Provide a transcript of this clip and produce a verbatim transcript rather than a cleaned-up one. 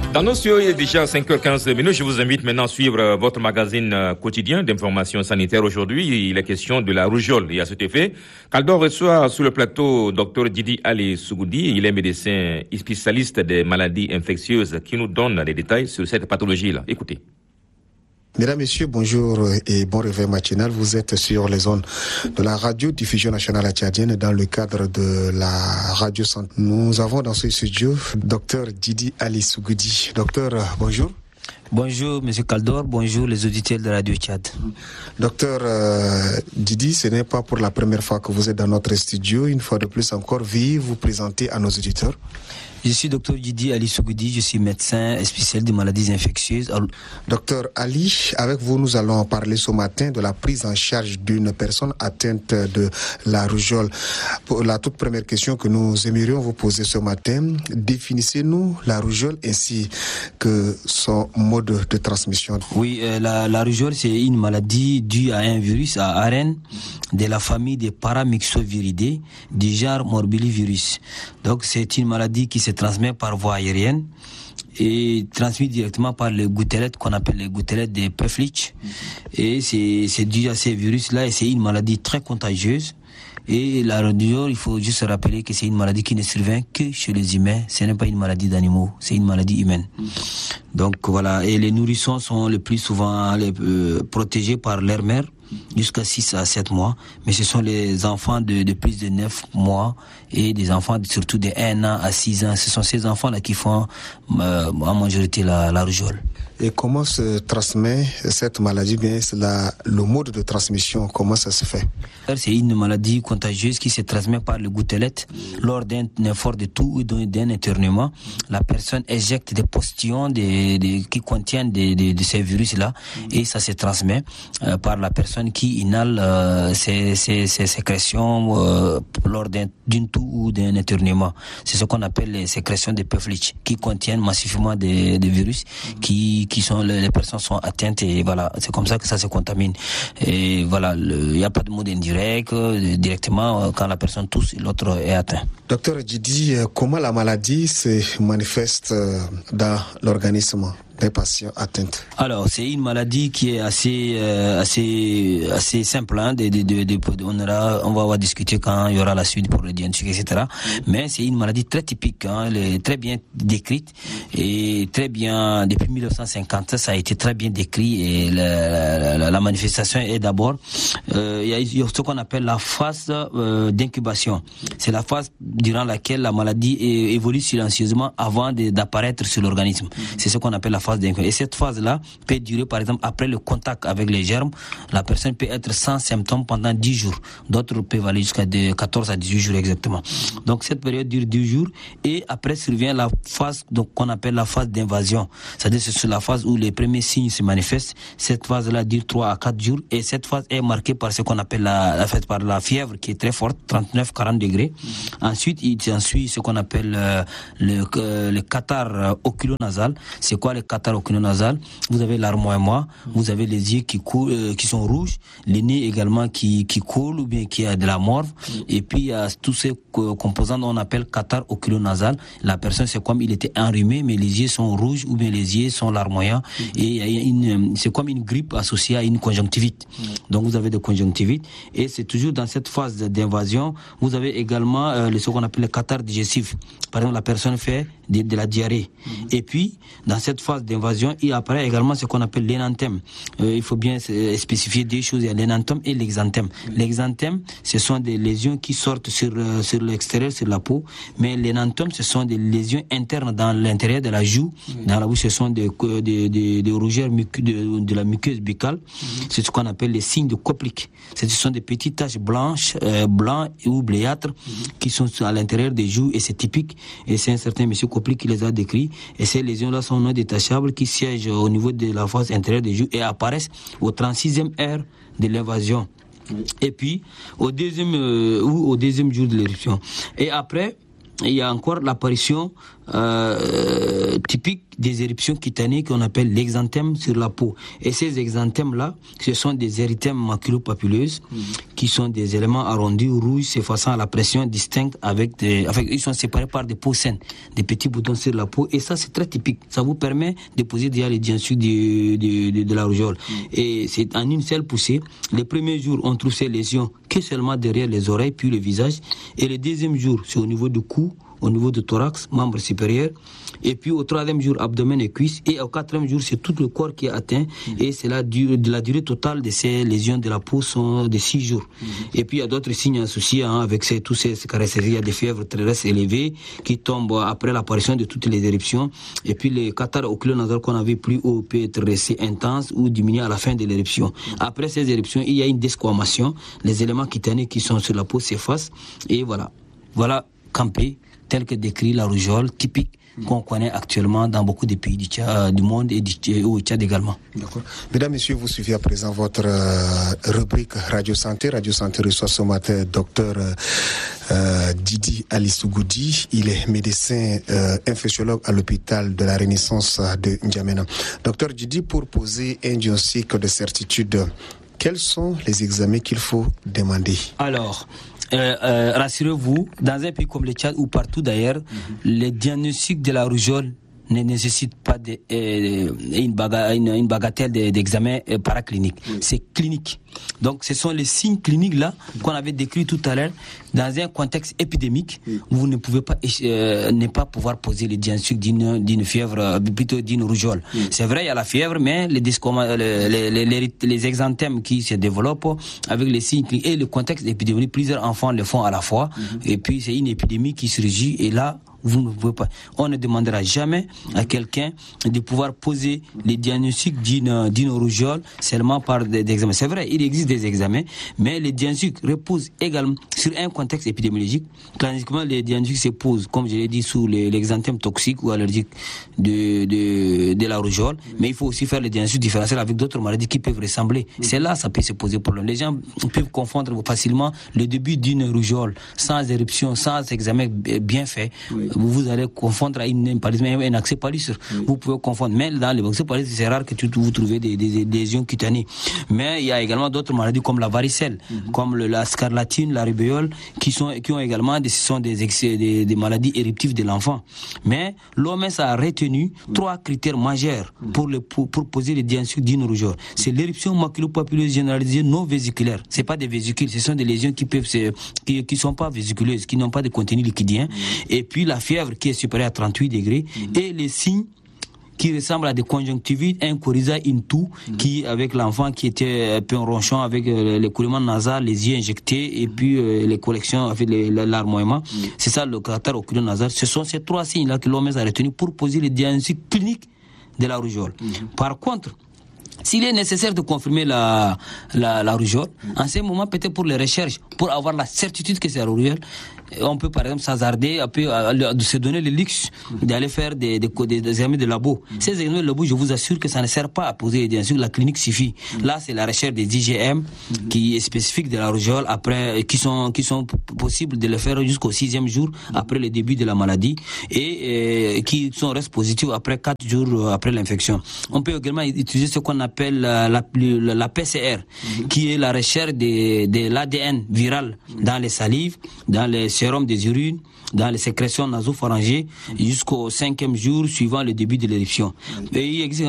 Dans nos studios, il est déjà cinq heures quinze minutes. Je vous invite maintenant à suivre votre magazine quotidien d'information sanitaire. Aujourd'hui, il est question de la rougeole. Et à cet effet, Kaldor reçoit sur le plateau Dr Djidi Ali Sougoudi. Il est médecin spécialiste des maladies infectieuses qui nous donne des détails sur cette pathologie-là. Écoutez. Mesdames, Messieurs, bonjour et bon réveil matinal. Vous êtes sur les zones de la radio-diffusion nationale tchadienne dans le cadre de la radio santé. Nous avons dans ce studio Dr Djidi Ali Sougoudi. Docteur, bonjour. Bonjour Monsieur Kaldor, bonjour les auditeurs de Radio Tchad. Docteur euh, Djidi, ce n'est pas pour la première fois que vous êtes dans notre studio. Une fois de plus encore, veuillez vous présenter à nos auditeurs. Je suis docteur Djidi Ali Sougoudi, je suis médecin spécialiste des maladies infectieuses. Docteur Ali, avec vous, nous allons parler ce matin de la prise en charge d'une personne atteinte de la rougeole. Pour la toute première question que nous aimerions vous poser ce matin, définissez-nous la rougeole ainsi que son mode de transmission. Oui, euh, la, la rougeole, c'est une maladie due à un virus, à A R N, de la famille des paramyxoviridae, du genre morbillivirus. Donc, c'est une maladie qui se transmet par voie aérienne et transmis directement par les gouttelettes qu'on appelle les gouttelettes des Pfefferich. Et c'est, c'est dû à ces virus-là et c'est une maladie très contagieuse. Et la rougeole, il faut juste se rappeler que c'est une maladie qui ne survient que chez les humains. Ce n'est pas une maladie d'animaux, c'est une maladie humaine. Donc voilà, et les nourrissons sont le plus souvent les, euh, protégés par leur mère jusqu'à six à sept mois. Mais ce sont les enfants de, de plus de neuf mois et des enfants surtout de un an à six ans. Ce sont ces enfants-là qui font euh, en majorité la, la rougeole. Et comment se transmet cette maladie? Bien, c'est la, le mode de transmission, comment ça se fait? C'est une maladie contagieuse qui se transmet par le gouttelette. Lors d'un effort de toux ou d'un éternuement, la personne éjecte des postillons de, de, qui contiennent de, de, de ces virus-là et ça se transmet euh, par la personne qui inhale euh, ces, ces, ces sécrétions euh, lors d'un, d'une toux ou d'un éternuement. C'est ce qu'on appelle les sécrétions de Pfefferich qui contiennent massivement des, des virus qui qui sont les, les personnes sont atteintes et voilà, c'est comme ça que ça se contamine. Et voilà, il n'y a pas de mode indirect, euh, directement euh, quand la personne tousse, l'autre est atteint. Docteur Djidi, euh, comment la maladie se manifeste euh, dans l'organisme des patients atteints? Alors, c'est une maladie qui est assez, euh, assez, assez simple. Hein, de, de, de, de, on, aura, on va, on va discuter quand il y aura la suite pour le diagnostic, et cetera. Mais c'est une maladie très typique. Hein, elle est très bien décrite et très bien depuis mille neuf cent cinquante. Ça a été très bien décrit et la, la, la manifestation est d'abord euh, il y a, il y a ce qu'on appelle la phase euh, d'incubation. C'est la phase durant laquelle la maladie est, évolue silencieusement avant de, d'apparaître sur l'organisme. C'est ce qu'on appelle la phase. Et cette phase-là peut durer, par exemple, après le contact avec les germes. La personne peut être sans symptômes pendant dix jours. D'autres peuvent aller jusqu'à de quatorze à dix-huit jours exactement. Donc cette période dure dix jours et après survient la phase donc, qu'on appelle la phase d'invasion. C'est-à-dire que c'est la phase où les premiers signes se manifestent. Cette phase-là dure trois à quatre jours et cette phase est marquée par ce qu'on appelle la, la, fait, par la fièvre qui est très forte, trente-neuf à quarante degrés. Ensuite, il s'ensuit ce qu'on appelle euh, le, euh, le catarrhe euh, oculonasal. C'est quoi le catarrhe oculonasal? Vous avez l'armoiement, vous avez les yeux qui coulent, euh, qui sont rouges, les nez également qui qui coulent ou bien qui a de la morve, et puis il y a tous ces composants on appelle catarrhe oculonasal. La personne c'est comme il était enrhumé, mais les yeux sont rouges ou bien les yeux sont larmoyants et il y a une, c'est comme une grippe associée à une conjonctivite. Donc vous avez des conjonctivites et c'est toujours dans cette phase d'invasion. Vous avez également euh, ce qu'on appelle le catarrhe digestif. Par exemple, la personne fait de, de la diarrhée. Et puis dans cette phase d'invasion, il apparaît également ce qu'on appelle l'énanthème. Euh, il faut bien euh, spécifier deux choses, il y a l'énanthème et l'exanthème. L'exanthème, ce sont des lésions qui sortent sur, euh, sur l'extérieur, sur la peau, mais l'énanthème, ce sont des lésions internes dans l'intérieur de la joue, dans la bouche, ce sont des, des, des, des rougeurs mucu, de, de la muqueuse buccale, c'est ce qu'on appelle les signes de Koplik. Ce sont des petites taches blanches, euh, blancs ou bléâtres qui sont à l'intérieur des joues et c'est typique, et c'est un certain monsieur Koplik qui les a décrits, et ces lésions-là sont non détachables qui siègent au niveau de la face intérieure des joues et apparaissent au trente-sixième heure de l'invasion. Et puis, au deuxième, euh, ou au deuxième jour de l'éruption. Et après, il y a encore l'apparition euh, euh, typique des éruptions cutanées qu'on appelle l'exanthème sur la peau. Et ces exanthèmes-là, ce sont des érythèmes maculopapuleuses mmh. qui sont des éléments arrondis ou rouges s'effaçant à la pression distincte avec des... Enfin, ils sont séparés par des peaux saines, des petits boutons sur la peau. Et ça, c'est très typique. Ça vous permet de poser déjà les diagnostics de, de, de, de la rougeole. Mmh. Et c'est en une seule poussée. Les premiers jours, on trouve ces lésions que seulement derrière les oreilles, puis le visage. Et le deuxième jour, c'est au niveau du cou, au niveau du thorax, membre supérieur, et puis au troisième jour, abdomen et cuisses, et au quatrième jour, c'est tout le corps qui est atteint, mmh. et c'est la, du- de la durée totale de ces lésions de la peau sont de six jours. Mmh. Et puis il y a d'autres signes associés hein, avec ces, tous ces caractéristiques. Il y a des fièvres très élevées qui tombent après l'apparition de toutes les éruptions, et puis les cathares oculonasales qu'on avait plus haut peut être restés intenses ou diminuer à la fin de l'éruption. Mmh. Après ces éruptions, il y a une desquamation, les éléments cutanés qui sont sur la peau s'effacent, et voilà. Voilà, campé, tel que décrit la rougeole typique qu'on connaît actuellement dans beaucoup de pays du, Tchad, du monde et du, au Tchad également. D'accord. Mesdames, Messieurs, vous suivez à présent votre euh, rubrique Radio Santé. Radio Santé reçoit ce matin docteur euh, Didi Ali Sougoudi. Il est médecin euh, infectiologue à l'hôpital de la Renaissance de N'Djamena. Docteur Didi, pour poser un diagnostic de certitude, quels sont les examens qu'il faut demander? Alors, Euh, euh, rassurez-vous, dans un pays comme le Tchad ou partout d'ailleurs, mm-hmm. le diagnostic de la rougeole ne nécessite pas de, euh, une, baga- une, une bagatelle de, d'examen euh, paraclinique. Oui. C'est clinique. Donc ce sont les signes cliniques là qu'on avait décrits tout à l'heure. Dans un contexte épidémique, oui. vous ne pouvez pas euh, ne pas pouvoir poser le diagnostic d'une, d'une fièvre, plutôt d'une rougeole. Oui. C'est vrai, il y a la fièvre, mais les, discoma- les, les, les, les, les exanthèmes qui se développent avec les signes cliniques et le contexte épidémique, plusieurs enfants le font à la fois. Mm-hmm. Et puis c'est une épidémie qui surgit et là, vous ne pouvez pas. On ne demandera jamais à quelqu'un de pouvoir poser les diagnostics d'une, d'une rougeole seulement par des, des examens. C'est vrai, il existe des examens, mais les diagnostics reposent également sur un contexte épidémiologique. Classiquement, les diagnostics se posent, comme je l'ai dit, sous les, l'exanthème toxique ou allergique de, de, de la rougeole. Mais il faut aussi faire les diagnostics différentiels avec d'autres maladies qui peuvent ressembler. C'est là ça peut se poser problème. Les gens peuvent confondre facilement le début d'une rougeole sans éruption, sans examen bien fait. Oui. Vous allez confondre une, un accès palissure. Oui. Vous pouvez confondre. Mais dans les accès palissure, c'est rare que tu, vous trouvez des, des, des lésions cutanées. Mais il y a également d'autres maladies comme la varicelle, mm-hmm. comme le, la scarlatine, la rubéole, qui sont, qui ont également des, ce sont des, excès, des, des maladies éruptives de l'enfant. Mais l'O M S a retenu mm-hmm. trois critères majeurs mm-hmm. pour, le, pour, pour poser le diagnostic d'une rougeole. C'est l'éruption maculopapuleuse généralisée non vésiculaire. C'est pas des vésicules, ce sont des lésions qui peuvent se, qui, qui sont pas vésiculeuses, qui n'ont pas de contenu liquidien. Mm-hmm. Et puis la fièvre qui est supérieure à trente-huit degrés mmh. et les signes qui ressemblent à des conjonctivites, un coryza in tout, mmh. qui, avec l'enfant qui était un peu ronchon, avec euh, l'écoulement nasal, les yeux injectés, et mmh. puis euh, les collections avec les, l'armoiement. Mmh. C'est ça le caractère oculonasal. Ce sont ces trois signes-là que l'O M S a retenu pour poser le diagnostic clinique de la rougeole. Mmh. Par contre, s'il est nécessaire de confirmer la, la, la rougeole, mmh. en ce moment, peut-être pour les recherches, pour avoir la certitude que c'est la rougeole, on peut par exemple s'hasarder, de se donner le luxe d'aller faire des, des, des, des examens de labo. Mmh. Ces examens de labo, je vous assure que ça ne sert pas à poser des diagnostics, la clinique suffit. Mmh. Là, c'est la recherche des I G M mmh. qui est spécifique de la rougeole, après, qui sont, qui sont possibles de le faire jusqu'au sixième jour mmh. après le début de la maladie et, et qui sont restent positifs après quatre jours après l'infection. On peut également utiliser ce qu'on appelle la, la, la, la P C R, mmh. qui est la recherche de, de l'A D N viral mmh. dans les salives, dans les sérum des urines, dans les sécrétions nasopharyngées, jusqu'au cinquième jour suivant le début de l'éruption. Et il existe